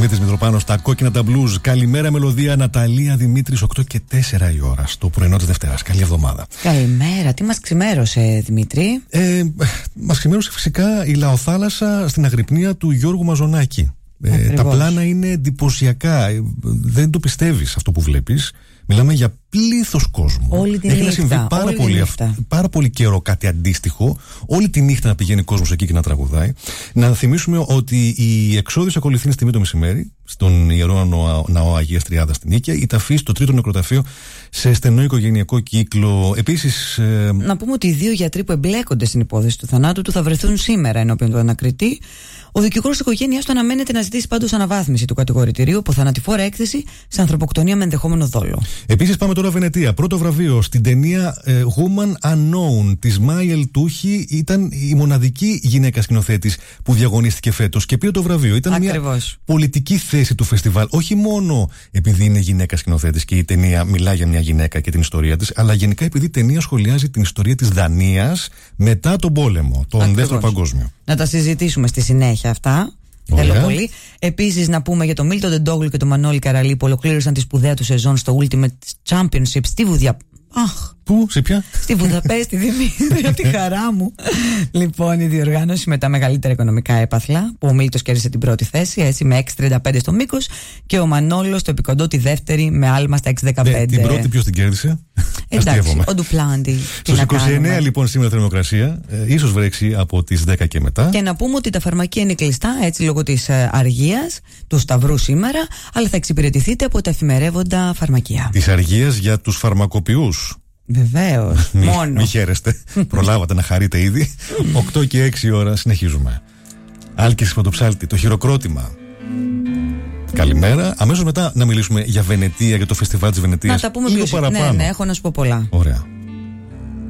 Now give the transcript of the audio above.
Δημήτρης Μητροπάνος, τα κόκκινα τα μπλουζ. Καλημέρα μελωδία, Ναταλία Δημήτρης, 8 και 4 η ώρα στο πρωινό της Δευτέρας. Καλή εβδομάδα. Καλημέρα, τι μας ξημέρωσε, Δημήτρη? Μας ξημέρωσε φυσικά η λαοθάλασσα στην αγρυπνία του Γιώργου Μαζονάκη. Τα πλάνα είναι εντυπωσιακά. Δεν το πιστεύεις αυτό που βλέπεις. Μιλάμε για πλήθος κόσμου. Όλη τη Έχει νύχτα. να συμβεί πάρα πολύ καιρό κάτι αντίστοιχο. Όλη τη νύχτα να πηγαίνει κόσμος εκεί και να τραγουδάει. Να θυμίσουμε ότι η εξόδιος ακολουθεί στην τιμή το μεσημέρι στον Ιερό Ναό Αγίας Τριάδας στην Νίκαια. Η ταφή στο τρίτο νεκροταφείο σε στενό οικογενειακό κύκλο. Επίσης. Να πούμε ότι οι δύο γιατροί που εμπλέκονται στην υπόθεση του θανάτου του θα βρεθούν σήμερα ενώπιον του ανακριτή. Ο δικηγόρος της οικογένειας του αναμένεται να ζητήσει πάντως αναβάθμιση του κατηγορητηρίου από θανατηφόρα έκθεση σε ανθρωποκτονία με ενδεχόμενο δόλο. Επίσης, πάμε τώρα Βενετία. Πρώτο βραβείο στην ταινία Woman Unknown της Μάη Ελτούχη. Ήταν η μοναδική γυναίκα σκηνοθέτης που διαγωνίστηκε φέτος και πήρε το βραβείο. Ήταν μια πολιτική θέση του φεστιβάλ. Όχι μόνο επειδή είναι γυναίκα σκηνοθέτης και η ταινία μιλά για μια γυναίκα και την ιστορία της, αλλά γενικά επειδή η ταινία σχολιάζει την ιστορία της Δανίας μετά τον πόλεμο, τον Δεύτερο Παγκόσμιο. Να τα συζητήσουμε στη συνέχεια αυτά. Θέλω πολύ. Επίσης, να πούμε για τον Μίλτο Ντεντόγλου και τον Μανώλη Καραλή που ολοκλήρωσαν τη σπουδαία του σεζόν στο Ultimate Championship στη Πού, σε ποια? Στη Βουδαπέστη, Δημήτρη, από τη χαρά μου. Λοιπόν, η διοργάνωση με τα μεγαλύτερα οικονομικά έπαθλα, που ο Μίλτος κέρδισε την πρώτη θέση, έτσι, με 6,35 στο μήκος, και ο Μανόλος στο επικοντό τη δεύτερη με άλμα στα 6,15. Την πρώτη ποιος την κέρδισε? Εντάξει, ο Ντουπλάντι. Στους 29 λοιπόν σήμερα θερμοκρασία, ίσως βρέξει από τις 10 και μετά. Και να πούμε ότι τα φαρμακεία είναι κλειστά, έτσι, λόγω της αργίας του Σταυρού σήμερα, αλλά θα εξυπηρετηθείτε από τα εφημερεύοντα φαρμακεία. Της αργίας για τους φαρμακοποιούς. Βεβαίως, μόνο. Μη χαίρεστε, προλάβατε να χαρείτε ήδη. 8 και 6 ώρα συνεχίζουμε. Άλκης Πρωτοψάλτη, το χειροκρότημα. Καλημέρα. Αμέσως μετά να μιλήσουμε για Βενετία, για το φεστιβάλ της Βενετίας. Να τα πούμε λίγο παραπάνω. Ναι, έχω να σου πω πολλά. Ωραία.